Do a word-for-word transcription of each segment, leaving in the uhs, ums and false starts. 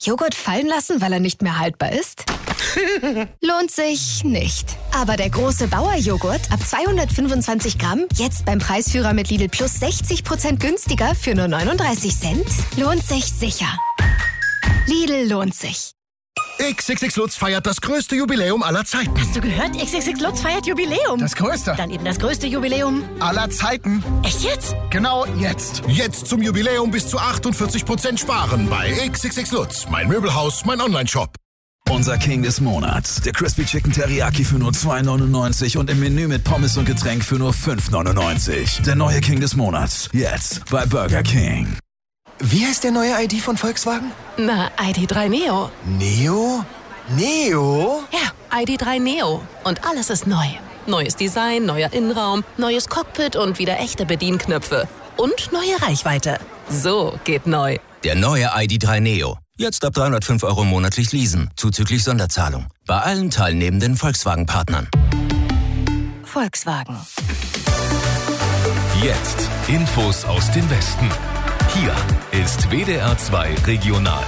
Joghurt fallen lassen, weil er nicht mehr haltbar ist? Lohnt sich nicht. Aber der große Bauer-Joghurt ab zweihundertfünfundzwanzig Gramm, jetzt beim Preisführer mit Lidl Plus sechzig Prozent günstiger für nur neununddreißig Cent, lohnt sich sicher. Lidl lohnt sich. X X X Lutz feiert das größte Jubiläum aller Zeiten. Hast du gehört? X X X Lutz feiert Jubiläum. Das größte? Dann eben das größte Jubiläum aller Zeiten. Echt jetzt? Genau jetzt. Jetzt zum Jubiläum bis zu achtundvierzig Prozent sparen bei X X X Lutz. Mein Möbelhaus, mein Onlineshop. Unser King des Monats. Der Crispy Chicken Teriyaki für nur zwei neunundneunzig und im Menü mit Pommes und Getränk für nur fünf neunundneunzig. Der neue King des Monats. Jetzt bei Burger King. Wie heißt der neue I D von Volkswagen? Na, I D drei Neo. Neo? Neo? Ja, I D drei Neo. Und alles ist neu. Neues Design, neuer Innenraum, neues Cockpit und wieder echte Bedienknöpfe. Und neue Reichweite. So geht neu. Der neue I D drei Neo. Jetzt ab dreihundertfünf Euro monatlich leasen, zuzüglich Sonderzahlung. Bei allen teilnehmenden Volkswagen-Partnern. Volkswagen. Jetzt Infos aus dem Westen. Hier ist W D R zwei Regional.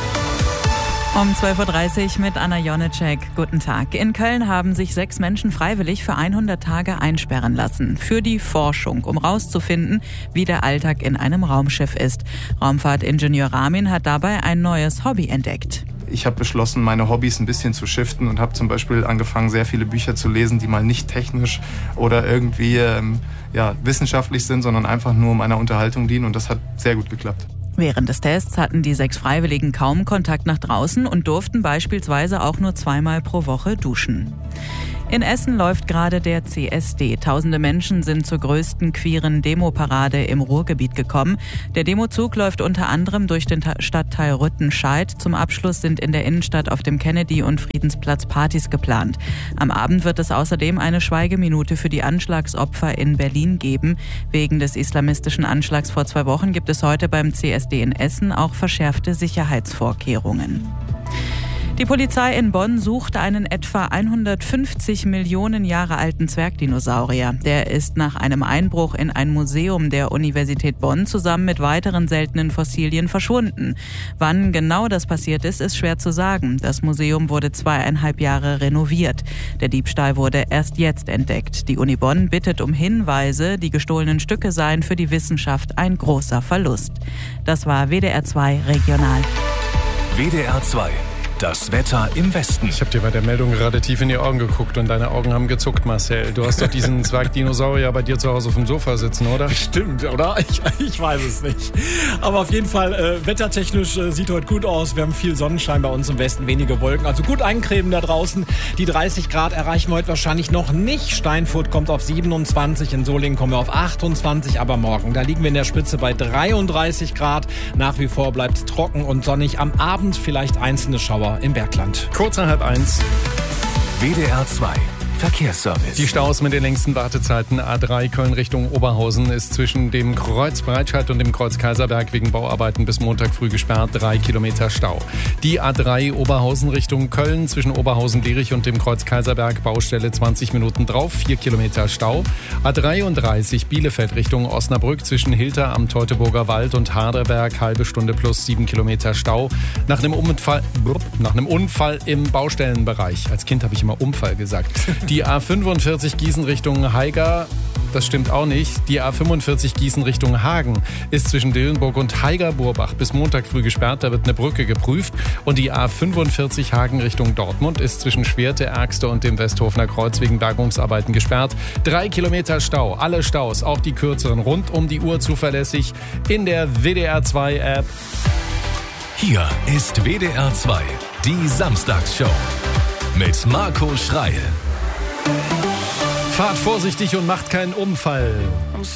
Um zwölf Uhr dreißig mit Anna Jonitschek. Guten Tag. In Köln haben sich sechs Menschen freiwillig für hundert Tage einsperren lassen. Für die Forschung, um rauszufinden, wie der Alltag in einem Raumschiff ist. Raumfahrtingenieur Ramin hat dabei ein neues Hobby entdeckt. Ich habe beschlossen, meine Hobbys ein bisschen zu shiften und habe zum Beispiel angefangen, sehr viele Bücher zu lesen, die mal nicht technisch oder irgendwie ähm, ja, wissenschaftlich sind, sondern einfach nur meiner Unterhaltung dienen, und das hat sehr gut geklappt. Während des Tests hatten die sechs Freiwilligen kaum Kontakt nach draußen und durften beispielsweise auch nur zweimal pro Woche duschen. In Essen läuft gerade der C S D. Tausende Menschen sind zur größten queeren Demoparade im Ruhrgebiet gekommen. Der Demozug läuft unter anderem durch den Stadtteil Rüttenscheid. Zum Abschluss sind in der Innenstadt auf dem Kennedy- und Friedensplatz Partys geplant. Am Abend wird es außerdem eine Schweigeminute für die Anschlagsopfer in Berlin geben. Wegen des islamistischen Anschlags vor zwei Wochen gibt es heute beim C S D in Essen auch verschärfte Sicherheitsvorkehrungen. Die Polizei in Bonn sucht einen etwa hundertfünfzig Millionen Jahre alten Zwergdinosaurier. Der ist nach einem Einbruch in ein Museum der Universität Bonn zusammen mit weiteren seltenen Fossilien verschwunden. Wann genau das passiert ist, ist schwer zu sagen. Das Museum wurde zweieinhalb Jahre renoviert. Der Diebstahl wurde erst jetzt entdeckt. Die Uni Bonn bittet um Hinweise. Die gestohlenen Stücke seien für die Wissenschaft ein großer Verlust. Das war W D R zwei Regional. W D R zwei. Das Wetter im Westen. Ich habe dir bei der Meldung gerade tief in die Augen geguckt und deine Augen haben gezuckt, Marcel. Du hast doch diesen Zwergdinosaurier bei dir zu Hause auf dem Sofa sitzen, oder? Stimmt, oder? Ich, ich weiß es nicht. Aber auf jeden Fall, äh, wettertechnisch äh, sieht heute gut aus. Wir haben viel Sonnenschein bei uns im Westen, wenige Wolken. Also gut eincremen da draußen. Die dreißig Grad erreichen wir heute wahrscheinlich noch nicht. Steinfurt kommt auf siebenundzwanzig, in Solingen kommen wir auf achtundzwanzig. Aber morgen, da liegen wir in der Spitze bei dreiunddreißig Grad. Nach wie vor bleibt es trocken und sonnig. Am Abend vielleicht einzelne Schauer im Bergland. Kurz nach halb eins. W D R zwei Verkehrsservice. Die Staus mit den längsten Wartezeiten. A drei Köln Richtung Oberhausen ist zwischen dem Kreuz Breitscheid und dem Kreuz Kaiserberg wegen Bauarbeiten bis Montag früh gesperrt. Drei Kilometer Stau. Die A drei Oberhausen Richtung Köln zwischen Oberhausen-Dierich und dem Kreuz Kaiserberg. Baustelle zwanzig Minuten drauf. Vier Kilometer Stau. A dreiunddreißig Bielefeld Richtung Osnabrück zwischen Hilter am Teutoburger Wald und Harderberg. Halbe Stunde plus sieben Kilometer Stau. Nach einem Unfall, nach einem Unfall im Baustellenbereich. Als Kind habe ich immer Unfall gesagt. Die A fünfundvierzig Gießen Richtung Haiger, das stimmt auch nicht. Die A fünfundvierzig Gießen Richtung Hagen ist zwischen Dillenburg und Haiger-Burbach bis Montag früh gesperrt. Da wird eine Brücke geprüft. Und die A fünfundvierzig Hagen Richtung Dortmund ist zwischen Schwerte, Ergste und dem Westhofener Kreuz wegen Bergungsarbeiten gesperrt. Drei Kilometer Stau. Alle Staus, auch die kürzeren, rund um die Uhr zuverlässig in der W D R zwei App. Hier ist W D R zwei, die Samstagsshow mit Marco Schreil. Fahrt vorsichtig und macht keinen Unfall.